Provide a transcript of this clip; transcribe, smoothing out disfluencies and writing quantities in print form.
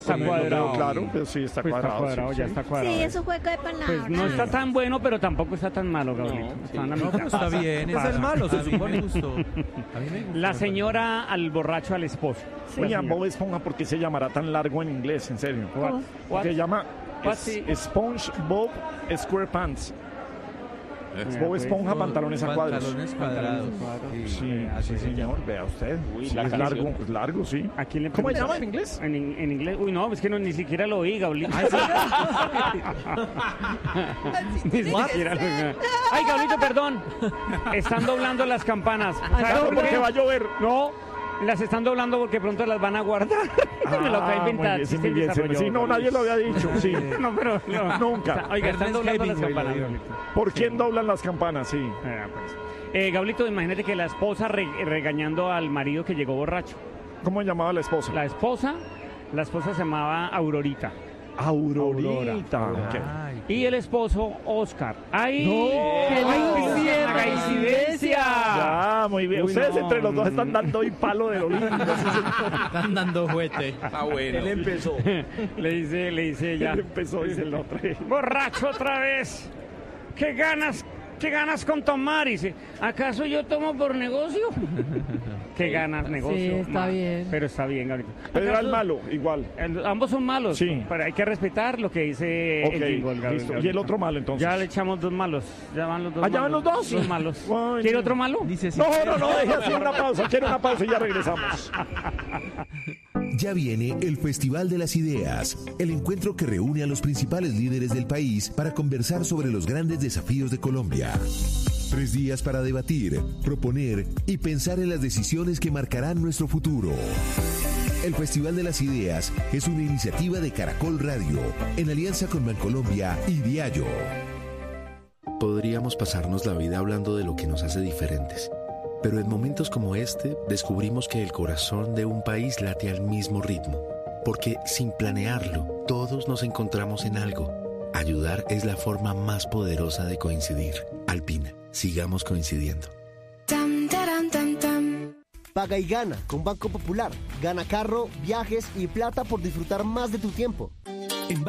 Está cuadrado. Claro, pero sí está Pues cuadrado. está cuadrado, sí, ya sí. está cuadrado. Sí, es un juego de palabras. Pues no está tan bueno, pero tampoco está tan malo, Gabriel. Está en la No, mitad. pero está bien. Pasa. Es el malo, se A mí supone. me gustó. A mí me gustó. La señora al borracho al esposo. Oye, Bob Esponja, ¿por qué se llamará tan largo en inglés? En serio. What? Se llama What the- SpongeBob SquarePants. Bob Esponja, pantalones a cuadros. Pantalones cuadrados. Sí, así sí, se llama. señor. Vea usted. Uy, Sí, la es canción. largo, sí. ¿A quién le ¿Cómo se preguntas? llama en inglés? En inglés. Uy, no, es que ni siquiera lo oí, Gaulito. Ni siquiera lo oí. Ay, Gaulito, perdón. Están doblando las campanas. ¿Sabes por qué va a llover? No, las están doblando porque pronto las van a guardar. Me lo acabo de inventar. muy bien, sí, chiste muy bien. desarrollado, Sí, no, nadie lo había dicho. Sí. No, pero no. Nunca. Oiga, están Ernest doblando las Hemingway lo campanas, dijo. Gaulito. ¿Por quién doblan las campanas? Sí. Gaulito, imagínate que la esposa regañando al marido que llegó borracho. ¿Cómo llamaba la esposa? La esposa se llamaba Aurorita. Aurorita. Ok. Ay, Y el esposo, Oscar. ¡Ay! ¡Qué ¡Qué coincidencia! Ya, muy bien. Uy, Ustedes no, entre los dos no, están dando hoy palo de lo lindo. están dando juguete. Está bueno. Él empezó. Le dice ella. Él empezó, dice el otro. ¡Borracho otra vez! ¡Qué ganas con tomar! Y dice, ¿acaso yo tomo por negocio? ¿Qué ganas, negocio? Sí, está bien. Pero está bien, Gabriel. Pero era el ¿Acaso- malo, igual. Ambos son malos, Sí. pero hay que respetar lo que dice Ok, el jingle, Gabriel. listo. ¿Y el otro malo, entonces? Ya le echamos dos malos. Ya van los dos ¿Ah, ya malos. van los dos? Los malos. Ay, ¿Quiere no. otro malo? Dice así. No, deje así una pausa. Quiero una pausa y ya regresamos. Ya viene el Festival de las Ideas, el encuentro que reúne a los principales líderes del país para conversar sobre los grandes desafíos de Colombia. 3 días para debatir, proponer y pensar en las decisiones que marcarán nuestro futuro. El Festival de las Ideas es una iniciativa de Caracol Radio, en alianza con Bancolombia y Diallo. Podríamos pasarnos la vida hablando de lo que nos hace diferentes. Pero en momentos como este, descubrimos que el corazón de un país late al mismo ritmo. Porque sin planearlo, todos nos encontramos en algo. Ayudar es la forma más poderosa de coincidir. Alpina, sigamos coincidiendo. Paga y gana con Banco Popular. Gana carro, viajes y plata por disfrutar más de tu tiempo.